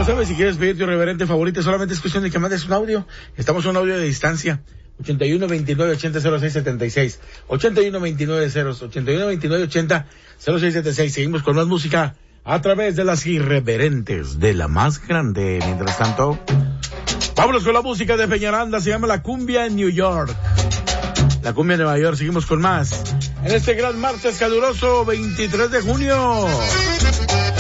sabes, si quieres pedir tu irreverente favorito, solamente es cuestión de que mandes un audio. Estamos a un audio de distancia. 81 29 80 06 76. 81 29 80 06 76. Seguimos con más música a través de las irreverentes de la más grande. Mientras tanto, vámonos con la música de Peñaranda. Se llama La Cumbia en New York. La Cumbia en Nueva York. Seguimos con más en este gran martes caluroso 23 de junio.